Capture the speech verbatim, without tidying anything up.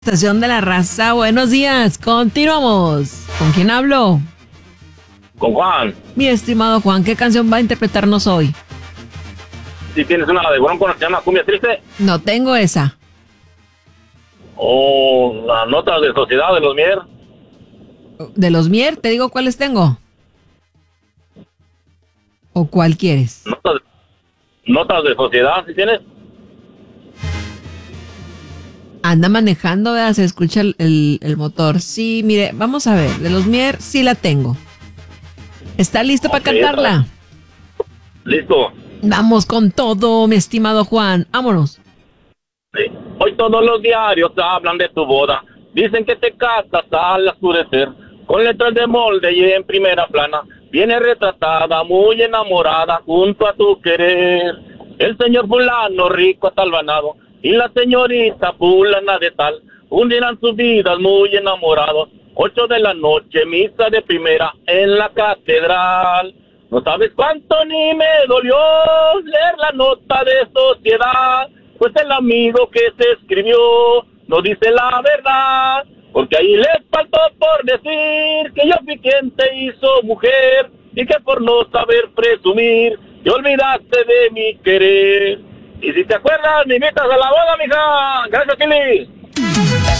Estación de la Raza, buenos días, continuamos. ¿Con quién hablo? Con Juan. Mi estimado Juan, ¿qué canción va a interpretarnos hoy? Si tienes una de Bronco que se llama Cumbia Triste. No tengo esa. O la nota de Sociedad de los Mier. ¿De los Mier? Te digo cuáles tengo. ¿O cuál quieres? Notas de, notas de Sociedad, si tienes. Anda manejando, ¿verdad? Se escucha el, el, el motor. Sí, mire, vamos a ver. De los Mier, sí la tengo. ¿Está listo Okay, para cantarla? Listo. Vamos con todo, mi estimado Juan. Vámonos. Sí. Hoy todos los diarios hablan de tu boda. Dicen que te casas al oscurecer. Con letras de molde y en primera plana. Viene retratada, muy enamorada, junto a tu querer. El señor fulano, rico atalbanado, y la señorita fulana de tal, unirán sus vidas muy enamorados. Ocho de la noche, misa de primera en la catedral. No sabes cuánto ni me dolió leer la nota de Sociedad, pues el amigo que se escribió no dice la verdad, porque ahí les faltó por decir que yo fui quien te hizo mujer y que por no saber presumir te olvidaste de mi querer. Y si te acuerdas, me invitas a la boda, mija. Gracias, Kili.